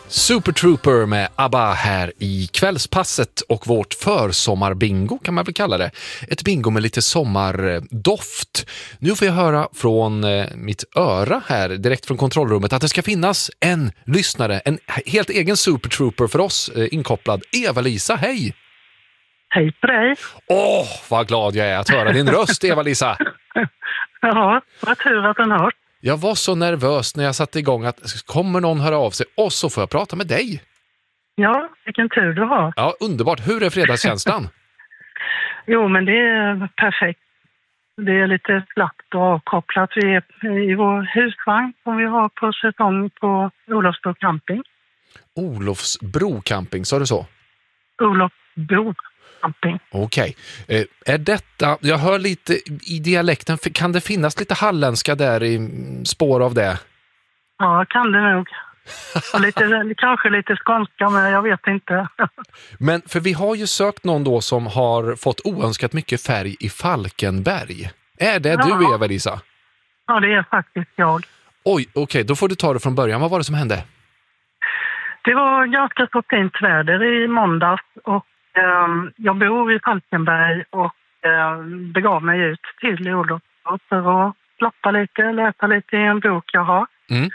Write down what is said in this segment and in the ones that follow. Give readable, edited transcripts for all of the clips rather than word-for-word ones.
Super Trooper med ABBA här i kvällspasset och vårt försommarbingo kan man väl kalla det. Ett bingo med lite sommardoft. Nu får jag höra från mitt öra här direkt från kontrollrummet att det ska finnas en lyssnare, en helt egen Super Trooper för oss inkopplad. Eva-Lisa, hej! Hej på dig! Åh, vad glad jag är att höra din röst, Eva-Lisa! Ja, vad tur att den hört. Jag var så nervös när jag satte igång att kommer någon höra av sig och så får jag prata med dig. Ja, vilken tur du har. Ja, underbart. Hur är fredagskänslan? Jo, men det är perfekt. Det är lite slappt och avkopplat. Vi är i vår husvagn som vi har på säsong på Olofsbro camping. Olofsbro camping, sa du så? Olofsbro camping. Okej. Är detta, jag hör lite i dialekten, kan det finnas lite halländska där i spår av det? Ja, kan det nog. Och kanske lite skånska, men jag vet inte. Men för vi har ju sökt någon då som har fått oönskat mycket färg i Falkenberg. Är det du, Eva-Lisa? Ja, det är faktiskt jag. Oj, okej, då får du ta det från början. Vad var det som hände? Det var ganska så fint väder i måndags och jag bor i Falkenberg och begav mig ut till Olofsbro för att slappa lite, läsa lite i en bok jag har. Mm.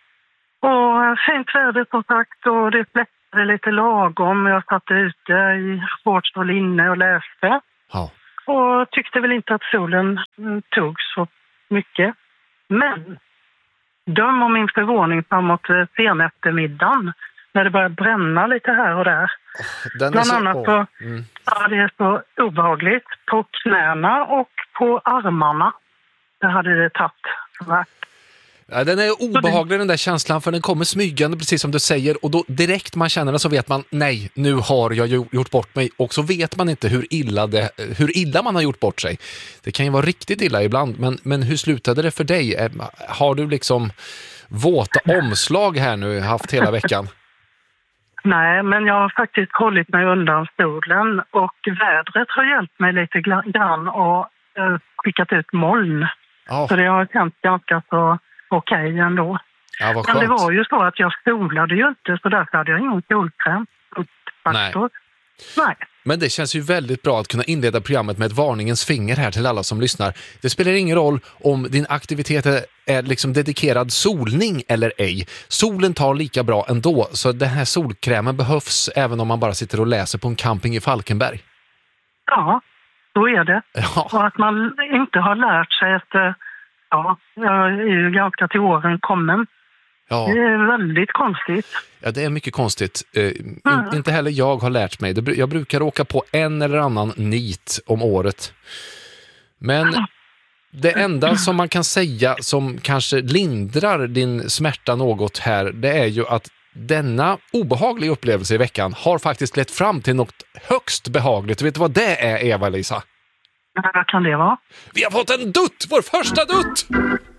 Och fint väder som sagt och det släckte lite lagom. Jag satt ute i shorts och linne och läste. Ja. Och tyckte väl inte att solen tog så mycket. Men döm om min förvåning framåt sen eftermiddagen när det började bränna lite här och där. Bland annat så, ja, det är så obehagligt på knäna och på armarna. Det hade det tagit. Ja, den är obehaglig den där känslan för den kommer smygande precis som du säger och då direkt man känner den så vet man nej, nu har jag gjort bort mig och så vet man inte hur illa man har gjort bort sig. Det kan ju vara riktigt illa ibland men hur slutade det för dig? Har du liksom våta omslag här nu haft hela veckan? Nej, men jag har faktiskt hållit mig undan solen och vädret har hjälpt mig lite grann och skickat ut moln. Ja. Så det har känts ganska så okej ändå. Ja, vad men skönt. det var ju så att jag solade ju inte så därför hade jag ingen solkräm. Nej. Men det känns ju väldigt bra att kunna inleda programmet med ett varningens finger här till alla som lyssnar. Det spelar ingen roll om din aktivitet är liksom dedikerad solning eller ej. Solen tar lika bra ändå, så den här solkrämen behövs även om man bara sitter och läser på en camping i Falkenberg. Ja, så är det. Ja. Och att man inte har lärt sig att jag är ju ganska till åren kommen. Ja. Det är väldigt konstigt. Ja, det är mycket konstigt. Inte heller jag har lärt mig. Jag brukar åka på en eller annan nit om året. Men det enda som man kan säga som kanske lindrar din smärta något här, det är ju att denna obehagliga upplevelse i veckan har faktiskt lett fram till något högst behagligt. Vet du vad det är, Eva-Lisa? Vad kan det vara? Vi har fått en dutt! Vår första dutt!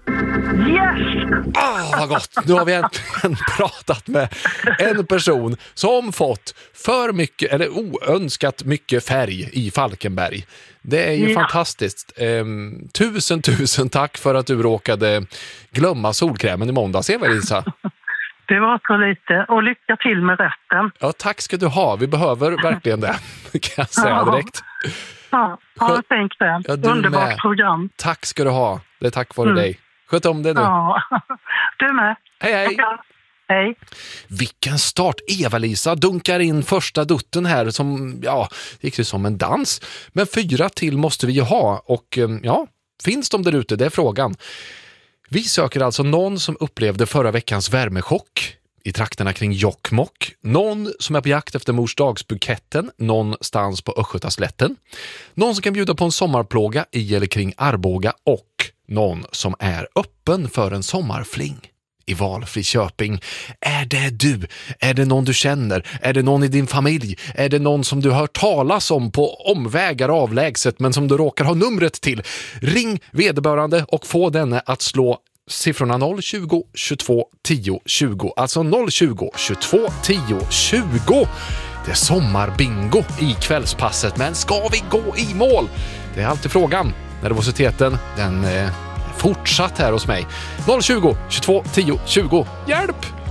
Yes! Vad gott! Nu har vi äntligen pratat med en person som fått för mycket, eller oönskat mycket färg i Falkenberg. Det är ju fantastiskt. Tusen tack för att du råkade glömma solkrämen i måndags, Eva-Lisa. Det var så lite. Och lycka till med resten. Ja, tack ska du ha. Vi behöver verkligen det, kan jag säga direkt. Ja, tänk det. Ja, underbart med. Program. Tack ska du ha. Det är tack vare dig. Sköt om det nu. Ja, du med. Hej. Ja. Hej. Vilken start. Eva-Lisa dunkar in första dutten här som, gick ju som en dans. Men 4 till måste vi ju ha. Och finns de där ute? Det är frågan. Vi söker alltså någon som upplevde förra veckans värmechock i trakterna kring Jokkmokk. Någon som är på jakt efter morsdagsbuketten någonstans på Östgötaslätten. Någon som kan bjuda på en sommarplåga i eller kring Arboga och någon som är öppen för en sommarfling i valfri Köping. Är det du? Är det någon du känner? Är det någon i din familj? Är det någon som du hört talas om på omvägar avlägset men som du råkar ha numret till? Ring vederbörande och få denne att slå siffrorna 020 22 10 20. Alltså 020 22 10 20. Det är sommarbingo i kvällspasset, men ska vi gå i mål? Det är alltid frågan. Nervositeten, den fortsatt här hos mig. 020 22 10 20. Hjälp!